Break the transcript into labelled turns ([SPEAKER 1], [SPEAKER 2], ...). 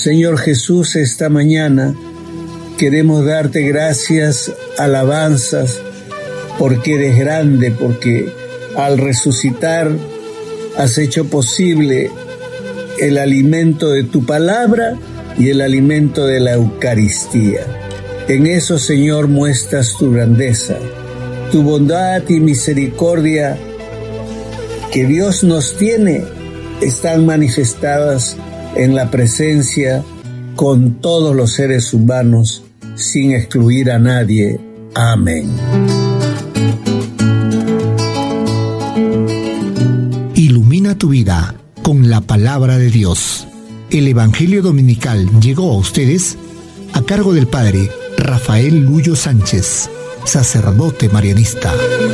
[SPEAKER 1] Señor Jesús, esta mañana queremos darte gracias, alabanzas, porque eres grande, porque al resucitar has hecho posible el alimento de tu palabra y el alimento de la Eucaristía. En eso, Señor, muestras tu grandeza, tu bondad y misericordia que Dios nos tiene, están manifestadas en la presencia con todos los seres humanos, sin excluir a nadie. Amén.
[SPEAKER 2] Ilumina tu vida con la palabra de Dios. El Evangelio Dominical llegó a ustedes a cargo del Padre Rafael Luyo Sánchez, sacerdote marianista.